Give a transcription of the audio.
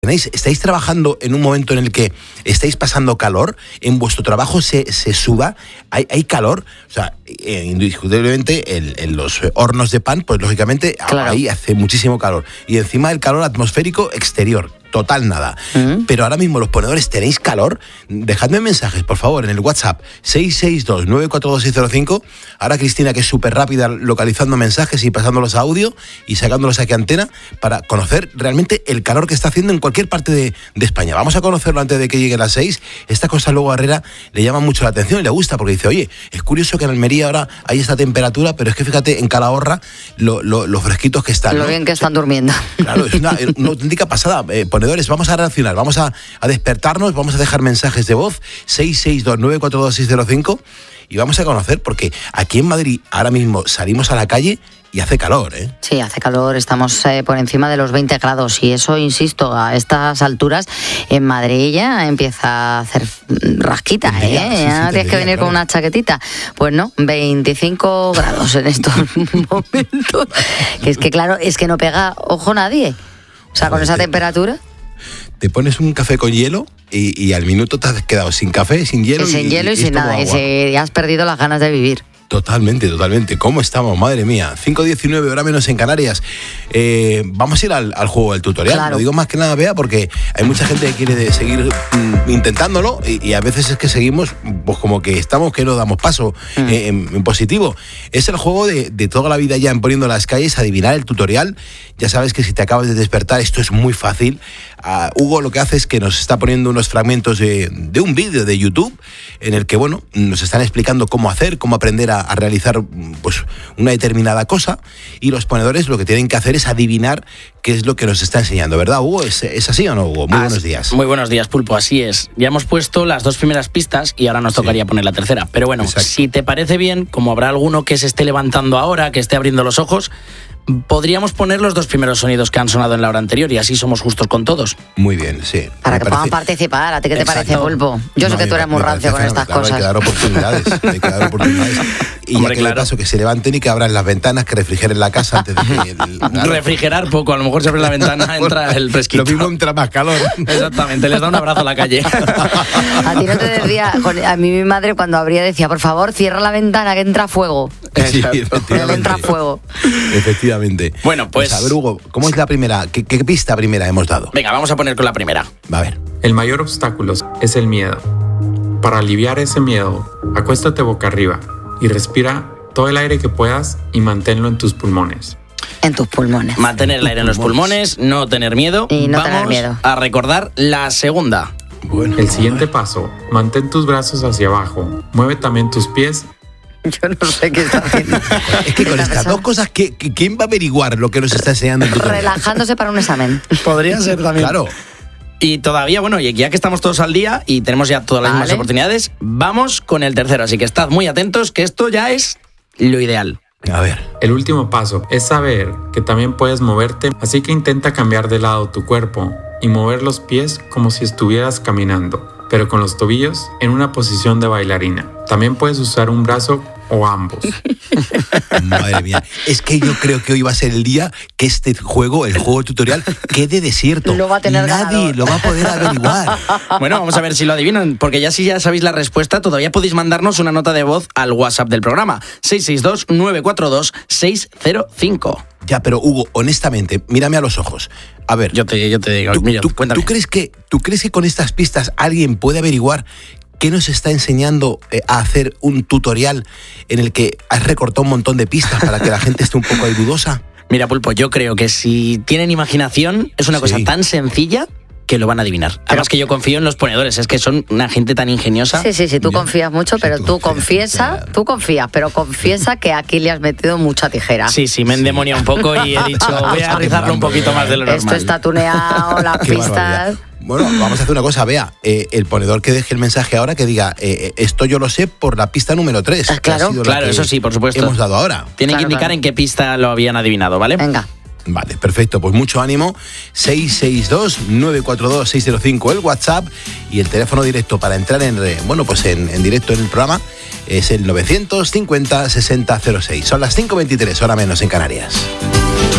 ¿Estáis trabajando en un momento en el que estáis pasando calor? ¿En vuestro trabajo se suda? ¿Hay calor? O sea, indiscutiblemente en los hornos de pan, pues lógicamente claro, ahí hace muchísimo calor. Y encima del calor atmosférico exterior. Total nada. Pero ahora mismo los ponedores, ¿tenéis calor? Dejadme mensajes, por favor, en el WhatsApp 662-942-605. Ahora Cristina, que es súper rápida localizando mensajes y pasándolos a audio y sacándolos aquí a antena para conocer realmente el calor que está haciendo en cualquier parte de España. Vamos a conocerlo antes de que llegue las 6. Esta cosa luego a Herrera le llama mucho la atención y le gusta porque dice, oye, es curioso que en Almería ahora hay esta temperatura, pero es que fíjate en Calahorra lo fresquitos que están. Lo bien que están durmiendo. Claro, es una auténtica pasada. Ponedores, vamos a reaccionar, vamos a despertarnos, vamos a dejar mensajes de voz 662-942-605 y vamos a conocer, porque aquí en Madrid ahora mismo salimos a la calle y hace calor, ¿eh? Sí, hace calor, estamos por encima de los 20 grados y eso, insisto, a estas alturas en Madrid ya empieza a hacer rasquita, ¿eh? Sí, ya tienes que venir con una chaquetita. Pues no, 25 grados en estos momentos. Que es que claro, es que no pega ojo nadie. O sea, con esa temperatura... Te pones un café con hielo y al minuto te has quedado sin café, sin hielo. Sin hielo y sin nada, y has perdido las ganas de vivir. Totalmente. ¿Cómo estamos? Madre mía. 5:19, hora menos en Canarias. Vamos a ir al juego del tutorial. Claro. Lo digo más que nada, Bea, porque hay mucha gente que quiere seguir intentándolo y a veces es que seguimos, pues como que estamos que no damos paso en positivo. Es el juego de toda la vida ya en Poniendo las Calles, adivinar el tutorial. Ya sabes que si te acabas de despertar, esto es muy fácil. Hugo lo que hace es que nos está poniendo unos fragmentos de un vídeo de YouTube en el que, bueno, nos están explicando cómo hacer, cómo aprender a realizar pues una determinada cosa, y los ponedores lo que tienen que hacer es adivinar qué es lo que nos está enseñando, ¿verdad, Hugo? ¿Es así o no, Hugo? Muy buenos días. Muy buenos días, Pulpo, así es. Ya hemos puesto las dos primeras pistas y ahora nos tocaría poner la tercera. Pero bueno, exacto. Si te parece bien, como habrá alguno que se esté levantando ahora, que esté abriendo los ojos, podríamos poner los dos primeros sonidos que han sonado en la hora anterior y así somos justos con todos. Muy bien, sí. Para que puedan participar. ¿A ti qué te parece, Pulpo? Yo sé que tú eres muy rancio con estas cosas. Hay que dar oportunidades. Y hombre, ya que claro, paso que se levanten y que abran las ventanas, que refrigeren la casa antes de que... Refrigerar poco, a lo mejor se abre la ventana, entra el fresquito. Lo mismo entra más calor. Exactamente, les da un abrazo a la calle. A ti no te decía, a mí mi madre cuando abría decía, por favor, cierra la ventana que entra fuego. Sí, efectivamente. Entra fuego. Efectivamente. Bueno, pues... A ver, Hugo, ¿cómo es la primera? ¿Qué pista primera hemos dado? Venga, vamos a poner con la primera. A ver. El mayor obstáculo es el miedo. Para aliviar ese miedo, acuéstate boca arriba y respira todo el aire que puedas y manténlo en tus pulmones. En tus pulmones. Mantener el aire en los pulmones, no tener miedo. Y no vamos tener miedo. A recordar la segunda. Bueno, el siguiente paso, mantén tus brazos hacia abajo, mueve también tus pies. Yo no sé qué está haciendo. Es que con estas dos cosas, ¿quién va a averiguar lo que nos está enseñando el tutorial? Relajándose para un examen. Podría ser también. Claro. Y todavía, bueno, y ya que estamos todos al día y tenemos ya todas las mismas oportunidades, vamos con el tercero. Así que estad muy atentos, que esto ya es lo ideal. A ver. El último paso es saber que también puedes moverte, así que intenta cambiar de lado tu cuerpo y mover los pies como si estuvieras caminando, pero con los tobillos en una posición de bailarina. También puedes usar un brazo o ambos. Madre mía, es que yo creo que hoy va a ser el día que este juego, el juego tutorial, quede desierto. Lo va a tener Nadie ganador. lo va a poder averiguar. Bueno, vamos a ver si lo adivinan, porque ya si ya sabéis la respuesta, todavía podéis mandarnos una nota de voz al WhatsApp del programa, 662-942-605. Ya, pero Hugo, honestamente, mírame a los ojos. A ver, yo te digo, mira, cuéntame. ¿Tú crees que con estas pistas alguien puede averiguar qué nos está enseñando a hacer un tutorial en el que has recortado un montón de pistas para que la gente esté un poco ahí dudosa? Mira, Pulpo, yo creo que si tienen imaginación, es una cosa tan sencilla que lo van a adivinar. Además que yo confío en los ponedores, es que son una gente tan ingeniosa. Sí, tú confías mucho, pero tú confías, pero confiesa que aquí le has metido mucha tijera. Sí, me endemoniado un poco y he dicho, voy a rizarlo un poquito más de lo normal. Esto está tuneado, las pistas... Bueno, vamos a hacer una cosa, Bea. El ponedor que deje el mensaje ahora, que diga, esto yo lo sé por la pista número 3. Claro, eso sí, por supuesto. Hemos dado ahora. Tienen que indicar en qué pista lo habían adivinado, ¿vale? Venga. Vale, perfecto, pues mucho ánimo. 662-942-605 el WhatsApp y el teléfono directo para entrar en directo en el programa es el 950-6006. Son las 5:23, hora menos en Canarias.